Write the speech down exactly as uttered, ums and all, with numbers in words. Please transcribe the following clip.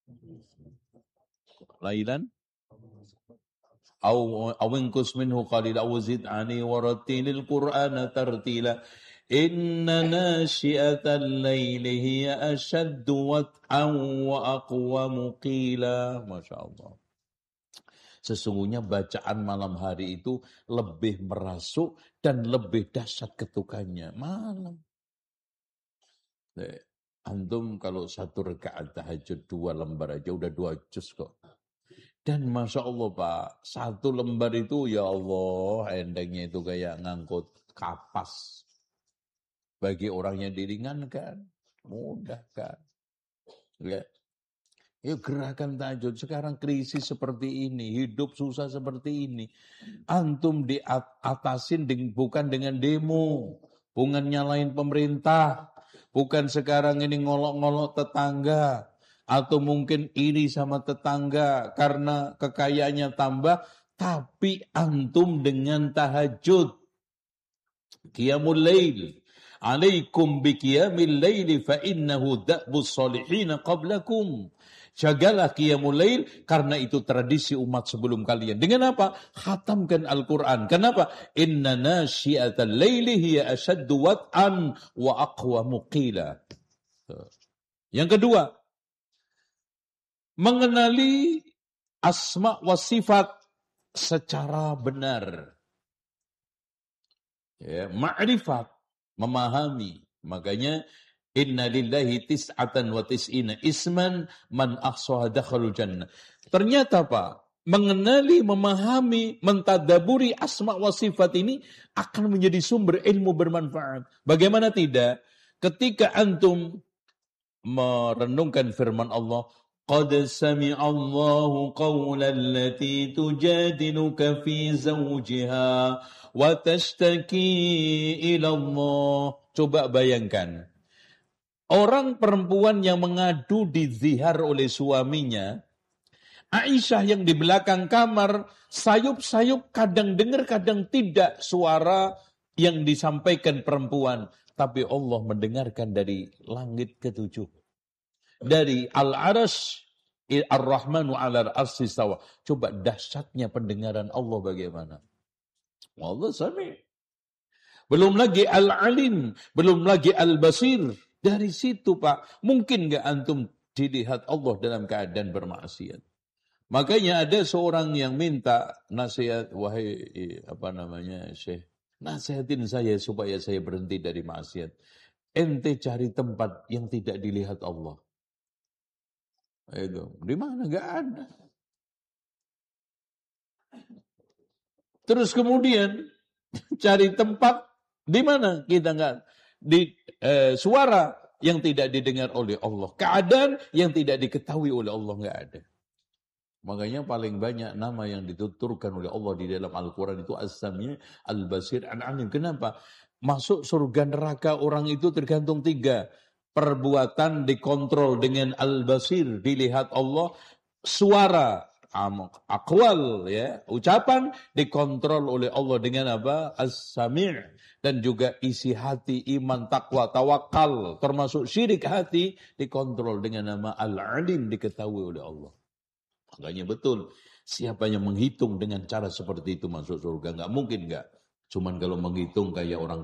Lailan aw aw inqus minhu qalila aw zid ani warattilil qur'ana tartila inna nashi'atal laili hiya ashaddu wat'an wa aqwamu qila. Masyaallah. Sesungguhnya bacaan malam hari itu lebih merasuk dan lebih dahsyat ketukannya malam. Antum kalau satu rakaat tahajud dua lembar aja udah dua juz kok. Dan Masya Allah Pak, satu lembar itu ya Allah, endengnya itu kayak ngangkut kapas. Bagi orang yang diringankan, mudah kan. Ya. Yuk gerakan tahajud, sekarang krisis seperti ini, hidup susah seperti ini. Antum diatasin bukan dengan demo, bukan nyalain pemerintah, bukan sekarang ini ngolok-ngolok tetangga, atau mungkin iri sama tetangga karena kekayaannya tambah, tapi antum dengan tahajud. Qiyamul lail. Alaikum bi qiyamil laili fa innahu da'bus salihin qablakum. Jagalah qiyamul lail karena itu tradisi umat sebelum kalian. Dengan apa? Khatamkan Al-Qur'an. Kenapa? Inna nasyi'atal laili hiya ashaddu wat'an wa aqwamu qila. Yang kedua, mengenali asma wa sifat secara benar. Ya, ma'rifat, memahami. Makanya inna lillahi tis'atan wa tis'ina isman man ahsaha dakhalul jannah. Ternyata Pak, mengenali, memahami, mentadaburi asma wa sifat ini akan menjadi sumber ilmu bermanfaat. Bagaimana tidak? Ketika antum merenungkan firman Allah, qad sami'allahu qawlan lati tujadiluka fi zawjiha wa tashtaki ila Allah. Coba bayangkan, orang perempuan yang mengadu dizihar oleh suaminya, Aisyah yang di belakang kamar, sayup-sayup kadang dengar kadang tidak suara yang disampaikan perempuan. Tapi Allah mendengarkan dari langit ketujuh. Dari Al-Arash, Ar-Rahmanu ala al-Arsy istawa. Coba dahsyatnya pendengaran Allah bagaimana. Allah sami. Belum lagi Al-Alim, belum lagi Al-Basir. Dari situ Pak, mungkin gak antum dilihat Allah dalam keadaan bermaksiat. Makanya ada seorang yang minta nasihat, wahai apa namanya Syekh, nasihatin saya supaya saya berhenti dari maksiat. Ente cari tempat yang tidak dilihat Allah. Itu di mana? Gak ada. Terus kemudian cari tempat di mana kita nggak di eh, suara yang tidak didengar oleh Allah, keadaan yang tidak diketahui oleh Allah nggak ada. Makanya paling banyak nama yang dituturkan oleh Allah di dalam Al-Quran itu As-Sami', Al-Basir, Al-Alim. Kenapa? Masuk surga neraka orang itu tergantung tiga. Perbuatan dikontrol dengan Al-Basir, dilihat Allah. Suara, akwal, ya, ucapan dikontrol oleh Allah dengan apa? As-Sami'. Dan juga isi hati, iman, takwa, tawakal, termasuk syirik hati, dikontrol dengan nama Al-Alim, diketahui oleh Allah. Makanya betul, siapa yang menghitung dengan cara seperti itu masuk surga? Nggak mungkin nggak. Cuman kalau menghitung kayak orang